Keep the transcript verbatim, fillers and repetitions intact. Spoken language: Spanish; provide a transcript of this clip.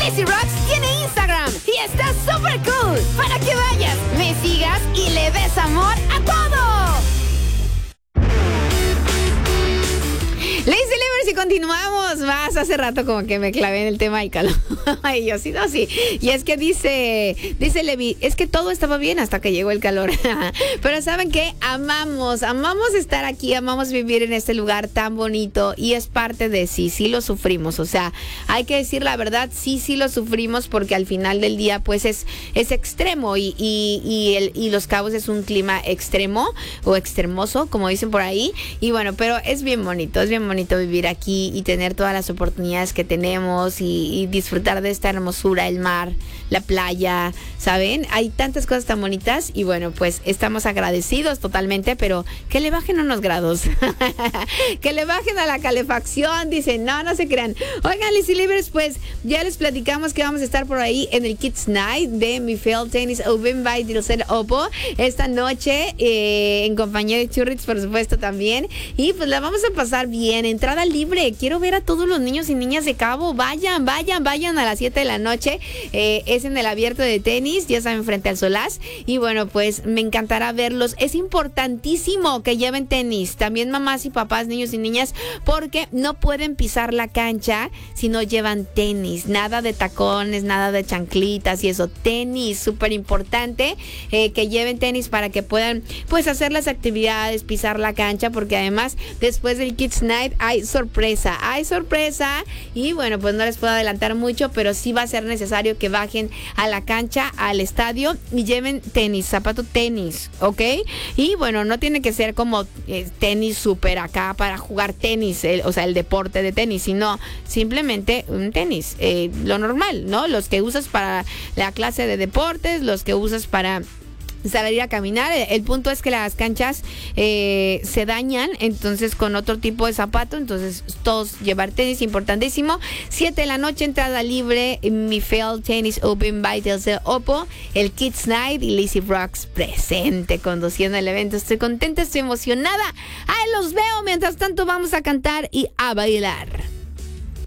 Lazy Rocks tiene Instagram y está súper cool para que vayas, me sigas y le des amor a todo. Lazy Livers, y continuamos más. Hace rato como que me clavé en el tema del calor. Y yo sí, no, sí. Y es que dice, dice Levi, es que todo estaba bien hasta que llegó el calor. Pero ¿saben qué? Amamos, amamos estar aquí, amamos vivir en este lugar tan bonito. Y es parte de sí, sí lo sufrimos. O sea, hay que decir la verdad, sí, sí lo sufrimos, porque al final del día, pues es, es extremo. Y, y, y, el, y Los Cabos es un clima extremo o extremoso, como dicen por ahí. Y bueno, pero es bien bonito, es bien bonito. bonito vivir aquí y tener todas las oportunidades que tenemos y, y disfrutar de esta hermosura, el mar, la playa, ¿saben? Hay tantas cosas tan bonitas y bueno, pues estamos agradecidos totalmente, pero que le bajen unos grados. Que le bajen a la calefacción, dicen, no, no se crean. Oigan, Lazy Livers, pues ya les platicamos que vamos a estar por ahí en el Kids Night de Mifel Tennis Open by Dilcet Oppo esta noche, eh, en compañía de Churrits, por supuesto, también. Y pues la vamos a pasar bien. Entrada libre. Quiero ver a todos los niños y niñas de Cabo. Vayan, vayan, vayan a las siete de la noche. Eh, es en el abierto de tenis, ya saben, frente al Solás. Y bueno, pues me encantará verlos. Es importantísimo que lleven tenis. También mamás y papás, niños y niñas, porque no pueden pisar la cancha si no llevan tenis. Nada de tacones, nada de chanclitas y eso. Tenis, súper importante eh, que lleven tenis para que puedan pues hacer las actividades, pisar la cancha, porque además después del Kids Night hay sorpresa, hay sorpresa y bueno, pues no les puedo adelantar mucho, pero sí va a ser necesario que bajen a la cancha, al estadio y lleven tenis, zapato tenis, ¿ok? Y bueno, no tiene que ser como eh, tenis súper acá para jugar tenis, el, o sea, el deporte de tenis, sino simplemente un tenis, eh, lo normal, ¿no? Los que usas para la clase de deportes, los que usas para salir a caminar. El punto es que las canchas eh, se dañan, entonces con otro tipo de zapato, entonces todos llevar tenis, importantísimo. siete de la noche, entrada libre, Mifel Tennis Open by Dilcet Oppo, el Kids Night y Lazy Rocks presente conduciendo el evento. Estoy contenta, estoy emocionada. Ahí los veo, mientras tanto vamos a cantar y a bailar.